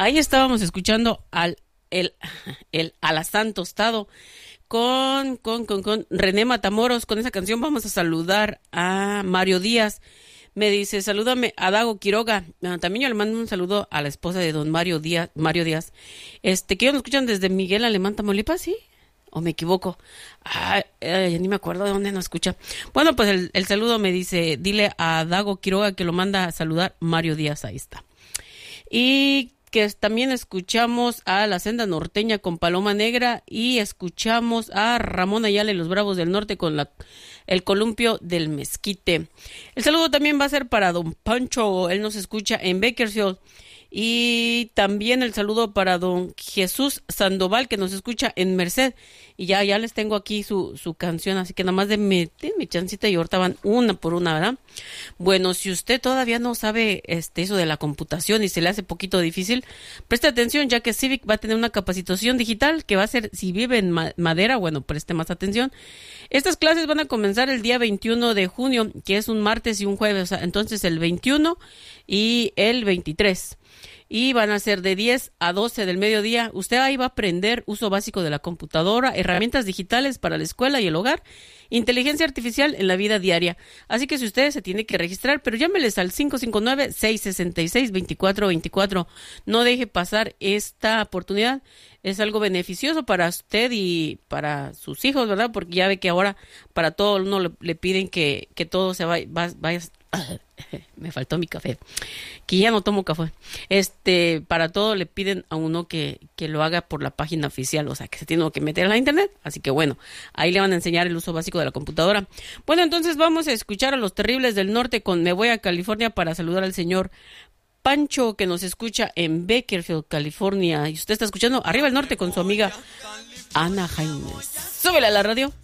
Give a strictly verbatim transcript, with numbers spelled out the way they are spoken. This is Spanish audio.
Ahí estábamos escuchando al el, el Alazán Tostado con, con, con, con René Matamoros. Con esa canción vamos a saludar a Mario Díaz. Me dice, salúdame a Dago Quiroga. Ah, también yo le mando un saludo a la esposa de don Mario Díaz, Mario Díaz. Este, que ellos nos escuchan desde Miguel Alemán, Tamaulipas, ¿sí? ¿O me equivoco? Ay, ay, ya ni me acuerdo de dónde nos escucha. Bueno, pues el, el saludo me dice, dile a Dago Quiroga que lo manda a saludar Mario Díaz, ahí está. Y que también escuchamos a La Senda Norteña con Paloma Negra y escuchamos a Ramón Ayala y los Bravos del Norte con la, el Columpio del Mezquite. El saludo también va a ser para don Pancho, él nos escucha en Bakersfield. Y también el saludo para don Jesús Sandoval, que nos escucha en Merced. Y ya, ya les tengo aquí su, su canción, así que nada más denme, denme chancita y ahorita van una por una, ¿verdad? Bueno, si usted todavía no sabe este eso de la computación y se le hace poquito difícil, preste atención, ya que Civic va a tener una capacitación digital que va a ser, si vive en Ma- Madera, bueno, preste más atención. Estas clases van a comenzar el día veintiuno de junio, que es un martes y un jueves, o sea, entonces el veintiuno y el veintitrés. Y van a ser de diez a doce del mediodía. Usted ahí va a aprender uso básico de la computadora, herramientas digitales para la escuela y el hogar, inteligencia artificial en la vida diaria. Así que si usted se tiene que registrar, pero llámeles al cinco cinco nueve, seis seis seis, dos cuatro dos cuatro. No deje pasar esta oportunidad. Es algo beneficioso para usted y para sus hijos, ¿verdad? Porque ya ve que ahora para todo uno le, le piden que, que todo se vaya... vaya, vaya me faltó mi café, que ya no tomo café. Este, para todo le piden a uno que, que lo haga por la página oficial, o sea, que se tiene que meter a la internet. Así que bueno, ahí le van a enseñar el uso básico de la computadora. Bueno, entonces vamos a escuchar a los Terribles del Norte con Me Voy a California para saludar al señor Pancho, que nos escucha en Bakersfield, California. Y usted está escuchando Arriba el Norte con su amiga Ana Jaimes. Súbele a la radio.